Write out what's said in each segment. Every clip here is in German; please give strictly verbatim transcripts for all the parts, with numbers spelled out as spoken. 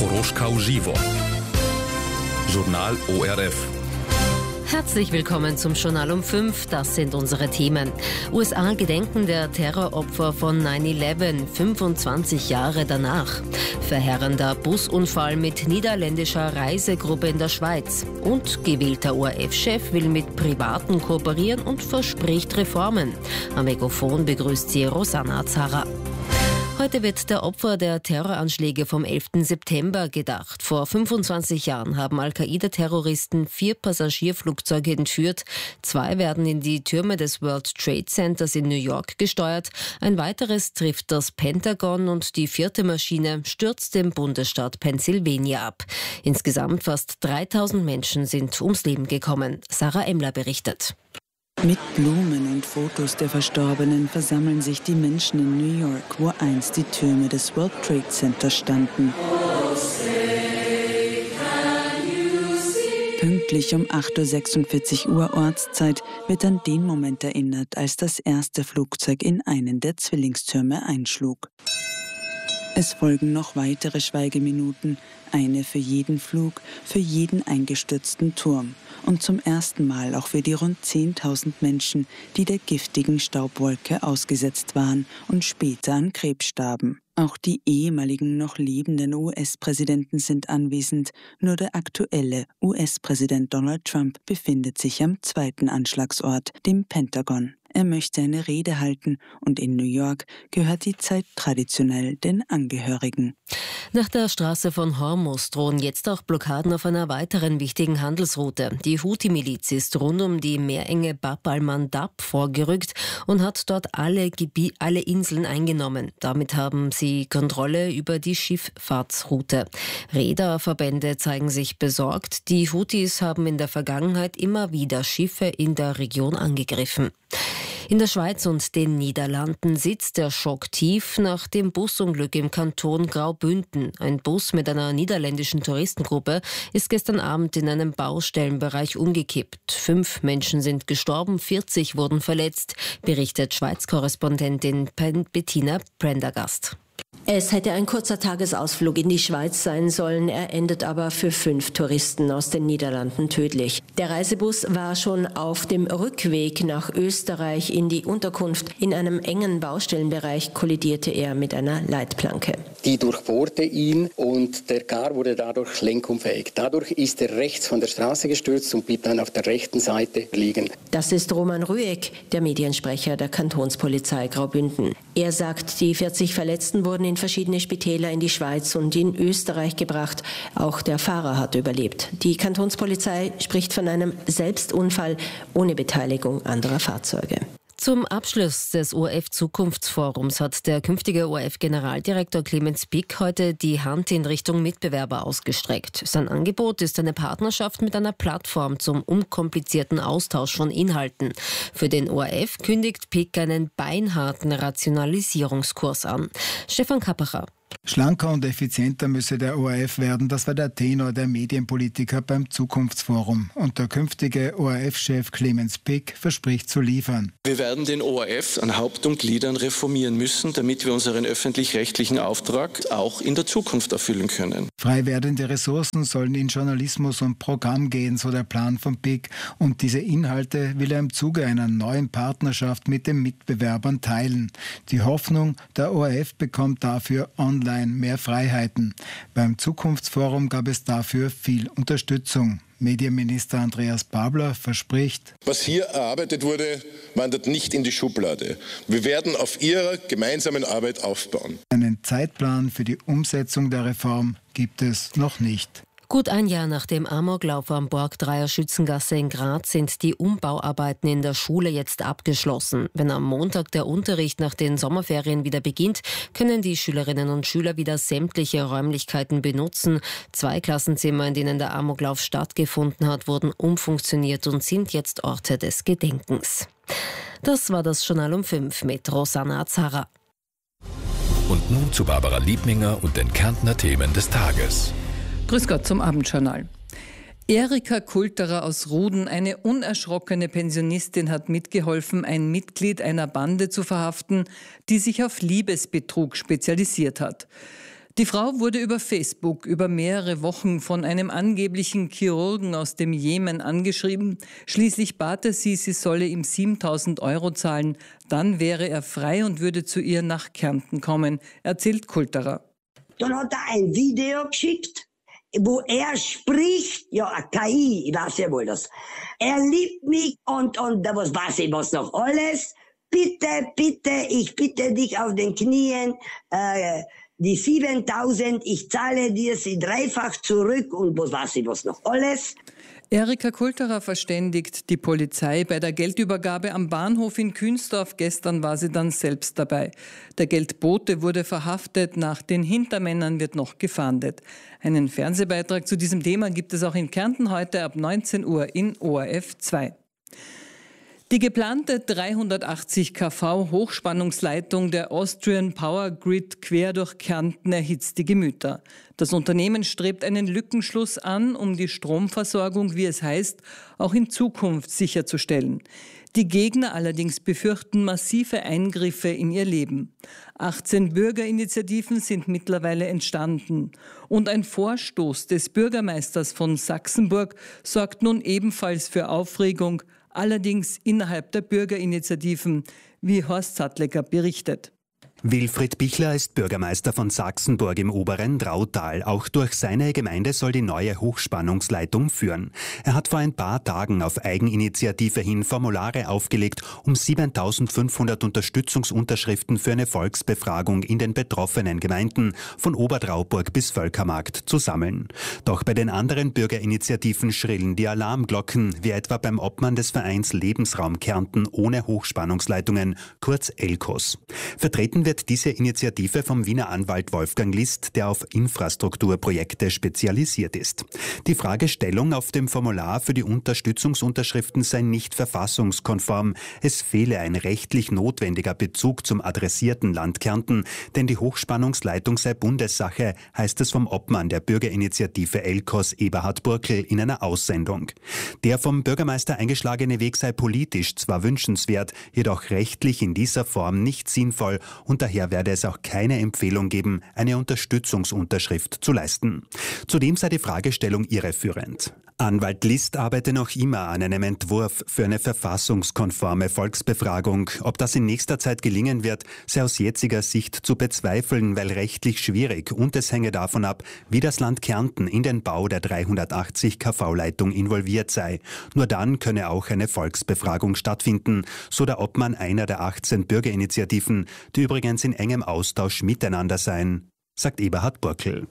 Zaporožka Uživo. Journal O R F. Herzlich willkommen zum Journal um fünf. Das sind unsere Themen. U S A gedenken der Terroropfer von neun elf, fünfundzwanzig Jahre danach. Verheerender Busunfall mit niederländischer Reisegruppe in der Schweiz. Und gewählter O R F-Chef will mit Privaten kooperieren und verspricht Reformen. Am Mikrofon begrüßt sie Rosanna Zara. Heute wird der Opfer der Terroranschläge vom elften September gedacht. Vor fünfundzwanzig Jahren haben Al-Qaida-Terroristen vier Passagierflugzeuge entführt. Zwei werden in die Türme des World Trade Centers in New York gesteuert. Ein weiteres trifft das Pentagon und die vierte Maschine stürzt den Bundesstaat Pennsylvania ab. Insgesamt fast dreitausend Menschen sind ums Leben gekommen. Sarah Emler berichtet. Mit Blumen und Fotos der Verstorbenen versammeln sich die Menschen in New York, wo einst die Türme des World Trade Center standen. Pünktlich um acht Uhr sechsundvierzig Ortszeit wird an den Moment erinnert, als das erste Flugzeug in einen der Zwillingstürme einschlug. Es folgen noch weitere Schweigeminuten, eine für jeden Flug, für jeden eingestürzten Turm und zum ersten Mal auch für die rund zehntausend Menschen, die der giftigen Staubwolke ausgesetzt waren und später an Krebs starben. Auch die ehemaligen noch lebenden U S-Präsidenten sind anwesend, nur der aktuelle U S-Präsident Donald Trump befindet sich am zweiten Anschlagsort, dem Pentagon. Er möchte eine Rede halten und in New York gehört die Zeit traditionell den Angehörigen. Nach der Straße von Hormuz drohen jetzt auch Blockaden auf einer weiteren wichtigen Handelsroute. Die Houthi-Miliz ist rund um die Meerenge Bab al-Mandab vorgerückt und hat dort alle, Gebi- alle Inseln eingenommen. Damit haben sie Kontrolle über die Schifffahrtsroute. Reederverbände zeigen sich besorgt. Die Houthis haben in der Vergangenheit immer wieder Schiffe in der Region angegriffen. In der Schweiz und den Niederlanden sitzt der Schock tief nach dem Busunglück im Kanton Graubünden. Ein Bus mit einer niederländischen Touristengruppe ist gestern Abend in einem Baustellenbereich umgekippt. Fünf Menschen sind gestorben, vierzig wurden verletzt, berichtet Schweiz-Korrespondentin Bettina Prendergast. Es hätte ein kurzer Tagesausflug in die Schweiz sein sollen, er endet aber für fünf Touristen aus den Niederlanden tödlich. Der Reisebus war schon auf dem Rückweg nach Österreich in die Unterkunft. In einem engen Baustellenbereich kollidierte er mit einer Leitplanke. Die durchbohrte ihn und der Car wurde dadurch lenkunfähig. Dadurch ist er rechts von der Straße gestürzt und blieb dann auf der rechten Seite liegen. Das ist Roman Rüegg, der Mediensprecher der Kantonspolizei Graubünden. Er sagt, die vierzig Verletzten wurden in verschiedene Spitäler in die Schweiz und in Österreich gebracht. Auch der Fahrer hat überlebt. Die Kantonspolizei spricht von einem Selbstunfall ohne Beteiligung anderer Fahrzeuge. Zum Abschluss des O R F-Zukunftsforums hat der künftige O R F-Generaldirektor Clemens Pick heute die Hand in Richtung Mitbewerber ausgestreckt. Sein Angebot ist eine Partnerschaft mit einer Plattform zum unkomplizierten Austausch von Inhalten. Für den O R F kündigt Pick einen beinharten Rationalisierungskurs an. Stefan Kappacher. Schlanker und effizienter müsse der O R F werden, das war der Tenor der Medienpolitiker beim Zukunftsforum. Und der künftige O R F-Chef Clemens Pick verspricht zu liefern. Wir werden den O R F an Haupt und Gliedern reformieren müssen, damit wir unseren öffentlich-rechtlichen Auftrag auch in der Zukunft erfüllen können. Frei werdende Ressourcen sollen in Journalismus und Programm gehen, so der Plan von Pick. Und diese Inhalte will er im Zuge einer neuen Partnerschaft mit den Mitbewerbern teilen. Die Hoffnung, der O R F bekommt dafür online mehr Freiheiten. Beim Zukunftsforum gab es dafür viel Unterstützung. Medienminister Andreas Babler verspricht: Was hier erarbeitet wurde, wandert nicht in die Schublade. Wir werden auf ihrer gemeinsamen Arbeit aufbauen. Einen Zeitplan für die Umsetzung der Reform gibt es noch nicht. Gut ein Jahr nach dem Amoklauf am Borgdreier Schützengasse in Graz sind die Umbauarbeiten in der Schule jetzt abgeschlossen. Wenn am Montag der Unterricht nach den Sommerferien wieder beginnt, können die Schülerinnen und Schüler wieder sämtliche Räumlichkeiten benutzen. Zwei Klassenzimmer, in denen der Amoklauf stattgefunden hat, wurden umfunktioniert und sind jetzt Orte des Gedenkens. Das war das Journal um fünf mit Rosanna Zara. Und nun zu Barbara Liebminger und den Kärntner Themen des Tages. Grüß Gott zum Abendjournal. Erika Kulterer aus Ruden, eine unerschrockene Pensionistin, hat mitgeholfen, ein Mitglied einer Bande zu verhaften, die sich auf Liebesbetrug spezialisiert hat. Die Frau wurde über Facebook über mehrere Wochen von einem angeblichen Chirurgen aus dem Jemen angeschrieben. Schließlich bat er sie, sie solle ihm siebentausend Euro zahlen. Dann wäre er frei und würde zu ihr nach Kärnten kommen, erzählt Kulterer. Dann hat er ein Video geschickt, wo er spricht, ja, eine K I, ich weiß ja wohl das. Er liebt mich und, und was weiß ich was noch alles. Bitte, bitte, ich bitte dich auf den Knien, äh, die siebentausend, ich zahle dir sie dreifach zurück und was weiß ich was noch alles. Erika Kulterer verständigt die Polizei bei der Geldübergabe am Bahnhof in Künztorf. Gestern war sie dann selbst dabei. Der Geldbote wurde verhaftet, nach den Hintermännern wird noch gefahndet. Einen Fernsehbeitrag zu diesem Thema gibt es auch in Kärnten heute ab neunzehn Uhr in O R F zwei. Die geplante dreihundertachtzig Kilovolt Hochspannungsleitung der Austrian Power Grid quer durch Kärnten erhitzt die Gemüter. Das Unternehmen strebt einen Lückenschluss an, um die Stromversorgung, wie es heißt, auch in Zukunft sicherzustellen. Die Gegner allerdings befürchten massive Eingriffe in ihr Leben. achtzehn Bürgerinitiativen sind mittlerweile entstanden. Und ein Vorstoß des Bürgermeisters von Sachsenburg sorgt nun ebenfalls für Aufregung, allerdings innerhalb der Bürgerinitiativen, wie Horst Sattlecker berichtet. Wilfried Bichler ist Bürgermeister von Sachsenburg im oberen Drautal. Auch durch seine Gemeinde soll die neue Hochspannungsleitung führen. Er hat vor ein paar Tagen auf Eigeninitiative hin Formulare aufgelegt, um siebentausendfünfhundert Unterstützungsunterschriften für eine Volksbefragung in den betroffenen Gemeinden von Oberdrauburg bis Völkermarkt zu sammeln. Doch bei den anderen Bürgerinitiativen schrillen die Alarmglocken, wie etwa beim Obmann des Vereins Lebensraum Kärnten ohne Hochspannungsleitungen, kurz ELKOS. Vertreten wird diese Initiative vom Wiener Anwalt Wolfgang List, der auf Infrastrukturprojekte spezialisiert ist. Die Fragestellung auf dem Formular für die Unterstützungsunterschriften sei nicht verfassungskonform. Es fehle ein rechtlich notwendiger Bezug zum adressierten Land Kärnten, denn die Hochspannungsleitung sei Bundessache, heißt es vom Obmann der Bürgerinitiative ELKOS Eberhard Burkl in einer Aussendung. Der vom Bürgermeister eingeschlagene Weg sei politisch zwar wünschenswert, jedoch rechtlich in dieser Form nicht sinnvoll und daher werde es auch keine Empfehlung geben, eine Unterstützungsunterschrift zu leisten. Zudem sei die Fragestellung irreführend. Anwalt List arbeite noch immer an einem Entwurf für eine verfassungskonforme Volksbefragung. Ob das in nächster Zeit gelingen wird, sei aus jetziger Sicht zu bezweifeln, weil rechtlich schwierig und es hänge davon ab, wie das Land Kärnten in den Bau der dreihundertachtzig Kilovolt-Leitung involviert sei. Nur dann könne auch eine Volksbefragung stattfinden, so der Obmann einer der achtzehn Bürgerinitiativen, die übrigens in engem Austausch miteinander seien, sagt Eberhard Burkl.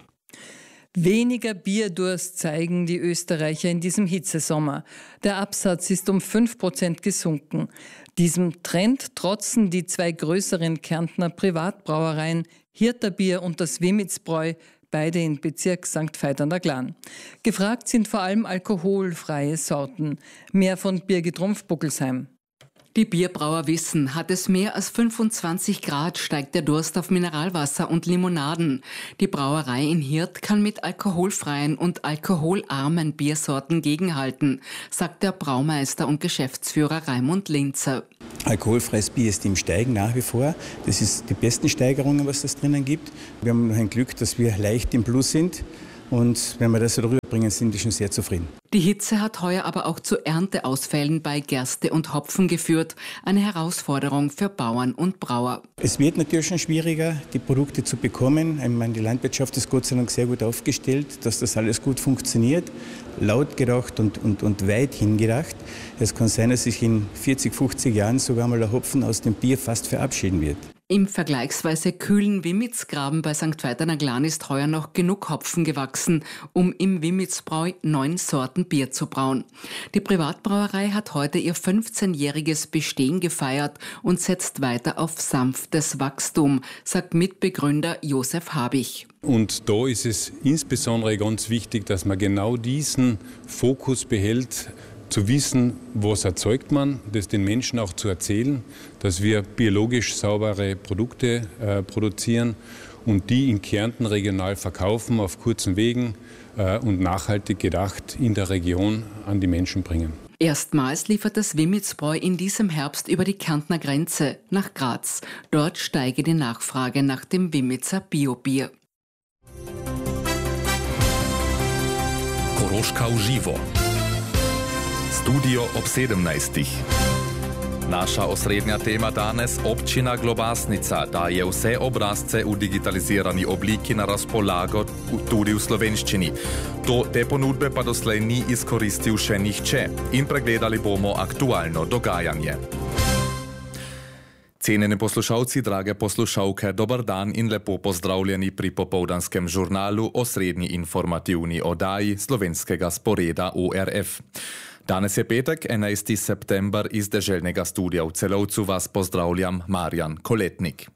Weniger Bierdurst zeigen die Österreicher in diesem Hitzesommer. Der Absatz ist um fünf Prozent gesunken. Diesem Trend trotzen die zwei größeren Kärntner Privatbrauereien Hirter Bier und das Wimitzbräu, beide in Bezirk Sankt Veit an der Glan. Gefragt sind vor allem alkoholfreie Sorten. Mehr von Birgit Rumpf-Buckelsheim. Die Bierbrauer wissen, hat es mehr als fünfundzwanzig Grad, steigt der Durst auf Mineralwasser und Limonaden. Die Brauerei in Hirt kann mit alkoholfreien und alkoholarmen Biersorten gegenhalten, sagt der Braumeister und Geschäftsführer Raimund Linzer. Alkoholfreies Bier ist im Steigen nach wie vor. Das ist die besten Steigerungen, was es drinnen gibt. Wir haben noch ein Glück, dass wir leicht im Plus sind. Und wenn wir das so rüberbringen, sind wir schon sehr zufrieden. Die Hitze hat heuer aber auch zu Ernteausfällen bei Gerste und Hopfen geführt. Eine Herausforderung für Bauern und Brauer. Es wird natürlich schon schwieriger, die Produkte zu bekommen. Ich meine, die Landwirtschaft ist Gott sei Dank sehr gut aufgestellt, dass das alles gut funktioniert. Laut gedacht und, und, und weit hingedacht. Es kann sein, dass sich in vierzig, fünfzig Jahren sogar mal der Hopfen aus dem Bier fast verabschieden wird. Im vergleichsweise kühlen Wimitzgraben bei Sankt Veit an der Glan ist heuer noch genug Hopfen gewachsen, um im Wimitzbräu neun Sorten Bier zu brauen. Die Privatbrauerei hat heute ihr fünfzehnjähriges Bestehen gefeiert und setzt weiter auf sanftes Wachstum, sagt Mitbegründer Josef Habich. Und da ist es insbesondere ganz wichtig, dass man genau diesen Fokus behält, zu wissen, was erzeugt man, das den Menschen auch zu erzählen, dass wir biologisch saubere Produkte äh, produzieren und die in Kärnten regional verkaufen, auf kurzen Wegen äh, und nachhaltig gedacht in der Region an die Menschen bringen. Erstmals liefert das Wimitzbräu in diesem Herbst über die Kärntner Grenze nach Graz. Dort steige die Nachfrage nach dem Wimitzer Biobier. Koroška v živo. Studio ob sedemnajstih. Naša osrednja tema danes občina Globasnica daje vse obrazce v digitalizirani obliki na razpolago tudi v slovenščini. To te ponudbe pa doslej ni izkoristil še nihče in pregledali bomo aktualno dogajanje. Cenjeni poslušalci, drage poslušalke, dober dan in lepo pozdravljeni pri popoldanskem žurnalu osrednji informativni oddaji slovenskega sporeda O R F. Danes je petek, enajsti september, iz deželnega studia v Celovcu vas pozdravljam Marjan Koletnik.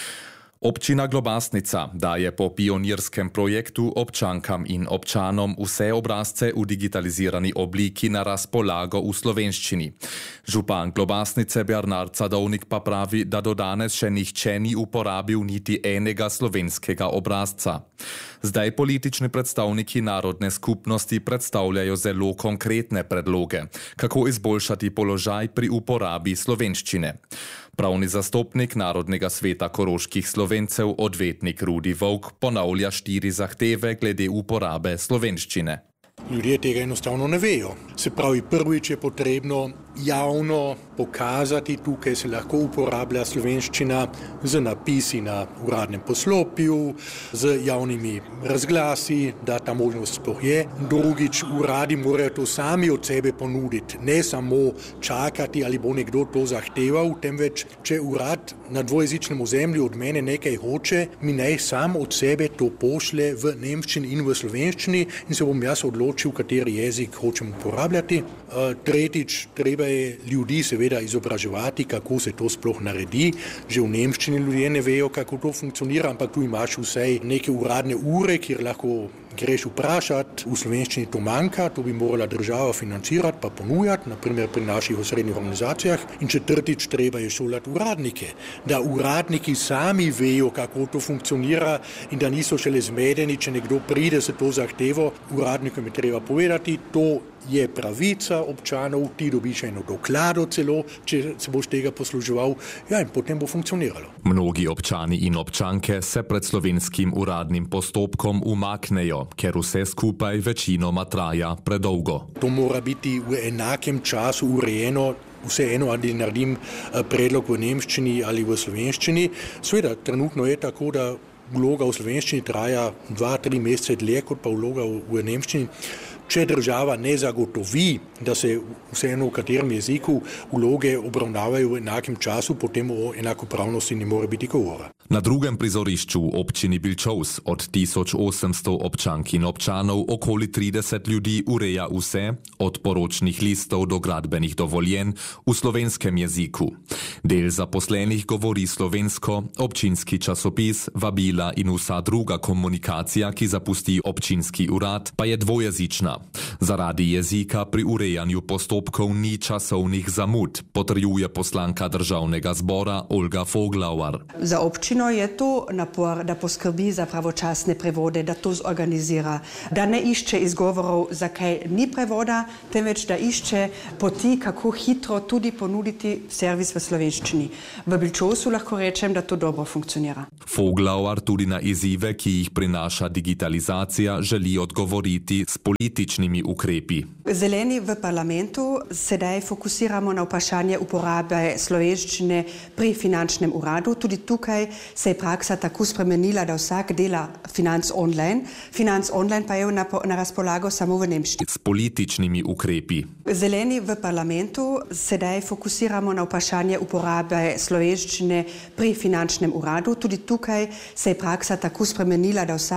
Občina Globasnica daje po pionirskem projektu občankam in občanom vse obrazce v digitalizirani obliki na razpolago v slovenščini. Župan Globasnice Bernard Sadovnik pa pravi, da do danes še nihče ni uporabil niti enega slovenskega obrazca. Zdaj politični predstavniki narodne skupnosti predstavljajo zelo konkretne predloge, kako izboljšati položaj pri uporabi slovenščine. Pravni zastopnik Narodnega sveta koroških Slovencev, odvetnik Rudi Volk, ponavlja štiri zahteve glede uporabe slovenščine. Ljudje tega enostavno ne vejo. Se pravi, prvič je potrebno javno pokazati, tukaj se lahko uporablja slovenščina z napisi na uradnem poslopju, z javnimi razglasi, da ta možnost sploh je. Drugič, uradi morajo to sami od sebe ponuditi, ne samo čakati, ali bo nekdo to zahteval, temveč, če urad na dvojezičnem ozemlju od mene nekaj hoče, mi naj sam od sebe to pošlje v nemščini in v slovenščini in se bom jaz odločil, kateri jezik hočem uporabljati. Tretjič, treba je ljudi seveda izobraževati, kako se to sploh naredi. Že v nemščini ljudje ne vejo, kako to funkcionira, ampak tu imaš vsaj neke uradne ure, kjer lahko greš vprašati. V slovenščini to manjka, to bi morala država financirati pa ponujati, naprimer pri naših osrednjih organizacijah. In četrtič, treba je šolati uradnike, da uradniki sami vejo, kako to funkcionira in da niso šele zmedeni, če nekdo pride se to zahtevo. Uradnikom je treba povedati, to je pravica občanov, ti dobiš eno doklado celo, če se boš tega posluževal, ja, in potem bo funkcioniralo. Mnogi občani in občanke se pred slovenskim uradnim postopkom umaknejo, ker vse skupaj večinoma traja predolgo. To mora biti v enakem času urejeno, vseeno ali naredim predlog v nemščini ali v slovenščini. Seveda, trenutno je tako, da vloga v slovenščini traja dva, tri mesece dlje kot pa vloga v nemščini. Če država ne zagotovi, da se vseeno v katerem jeziku vloge obravnavajo v enakem času, potem o enakopravnosti ne more biti govora. Na drugem prizorišču v občini Bilčovs od tisoč osemsto občank in občanov okoli trideset ljudi ureja vse, od poročnih listov do gradbenih dovoljenj v slovenskem jeziku. Del zaposlenih govori slovensko, občinski časopis, vabila in vsa druga komunikacija, ki zapusti občinski urad, pa je dvojezična. Zaradi jezika pri urejanju postopkov ni časovnih zamud, potrjuje poslanka Državnega zbora Olga Foglauer. Za občino je to napor, da poskrbi za pravočasne prevode, da to zorganizira, da ne išče izgovorov, zakaj ni prevoda, temveč da išče poti, kako hitro tudi ponuditi servis v slovenščini. V Bilčovsu lahko rečem, da to dobro funkcionira. Foglauer tudi na izzive, ki jih prinaša digitalizacija, želi odgovoriti s političnimi ukrepi. Zeleni v parlamentu sedaj fokusiramo na vprašanje uporabe slovenščine pri finančnem uradu. Tudi tukaj se je praksa tako spremenila, da vsak dela financ online. Financ online pa je na, na razpolago samo v nemščini. S političnimi ukrepi. Zeleni v parlamentu sedaj fokusiramo na vprašanje uporabe slovenščine pri finančnem uradu. Tudi tukaj se je praksa tako spremenila, da vsak